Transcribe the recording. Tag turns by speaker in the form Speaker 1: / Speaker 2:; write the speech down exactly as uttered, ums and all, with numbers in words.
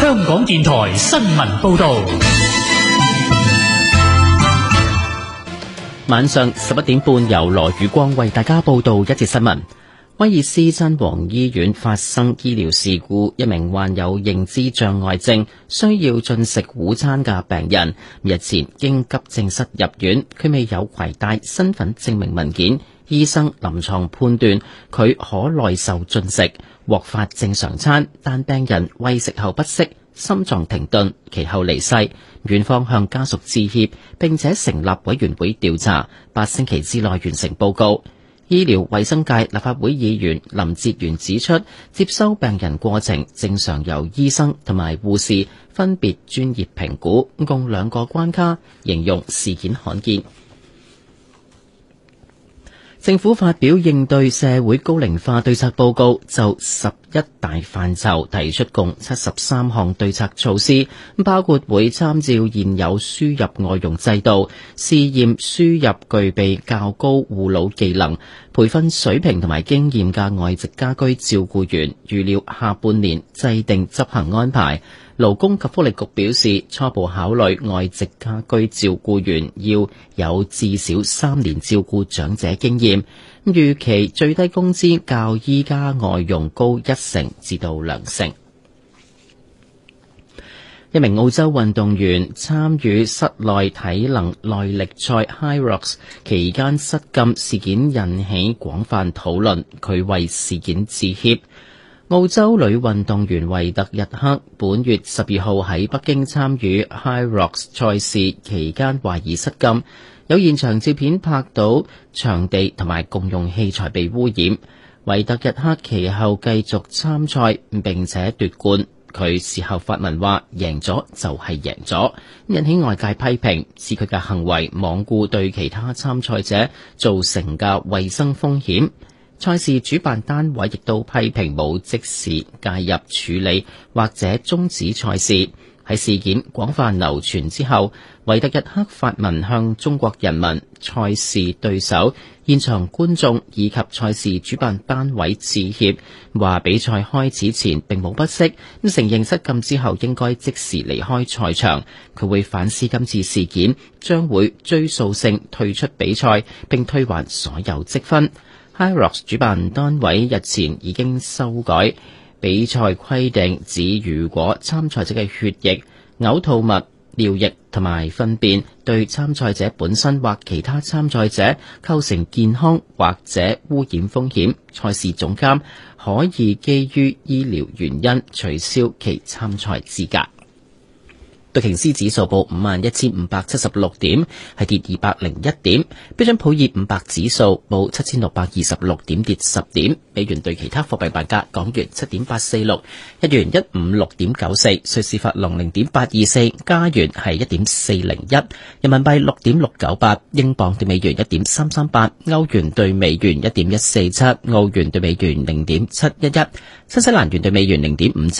Speaker 1: 香港電台新聞報道。
Speaker 2: 晚上十一點半，由羅宇光為大家報道一節新聞。威爾斯親王醫院發生醫療事故，一名患有認知障礙症、需要進食午餐嘅病人，日前經急症室入院，佢未有攜帶身份證明文件，醫生臨床判斷佢可耐受進食，獲發正常餐，但病人餵食後不適，心臟停頓，其後離世。院方向家屬致歉，並且成立委員會調查，八星期之內完成報告。醫療衛生界立法會議員林哲玄指出，接收病人過程正常由醫生同埋護士分別專業評估，共兩個關卡，形容事件罕見。政府發表應對社會高齡化對策報告，就十一大範疇提出共七十三項對策措施，包括會參照現有輸入外傭制度，試驗輸入具備較高護老技能、培訓水平同埋經驗嘅外籍家居照顧員，預料下半年制定執行安排。勞工及福利局表示，初步考慮外籍家居照顧員要有至少三年照顧長者經驗，預期最低工資較依家外傭高一成至到兩成。一名澳洲運動員參與室內體能耐力賽 High Rocks 期間失禁事件引起廣泛討論，佢為事件致歉。澳洲女運動員維特日克本月十二號喺北京參與 High Rocks 賽事期間懷疑失禁，有現場照片拍到場地同埋共用器材被污染。維特日克其後繼續參賽並且奪冠，佢事後發文話贏咗就係贏咗，引起外界批評，指佢嘅行為罔顧對其他參賽者造成嘅衛生風險。賽事主辦單位亦都批評冇即時介入處理或者終止賽事。喺事件廣泛流傳之後，維特日克發文向中國人民、賽事對手、現場觀眾以及賽事主辦單位致歉，話比賽開始前並冇不適，咁承認失禁之後應該即時離開賽場。佢會反思今次事件，將會追溯性退出比賽並退還所有積分。High Rocks 主辦單位日前已經修改比賽規定，指如果參賽者嘅血液、嘔吐物、尿液同埋糞便對參賽者本身或其他參賽者構成健康或者污染風險，賽事總監可以基於醫療原因取消其參賽資格。道瓊斯指數報五萬一千五百七十六點，係跌二百零一點。標準普爾五百指數報七千六百二十六點，跌十點。美元對其他貨幣賣價：港元七點八四六，日元一五六點九四，瑞士法郎零點八二四，加元係一點四零一，人民幣六點六九八，英鎊對美元一點三三八，歐元對美元一點一四七，澳元對美元零點七一一，新西蘭元對美元零點五七。